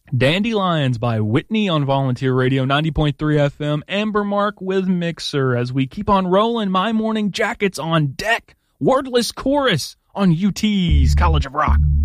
Dandelions by Whitney on Volunteer Radio 90.3 FM. Amber Mark with Mixer as we keep on rolling. My Morning Jackets on deck. Wordless Chorus on UT's College of Rock.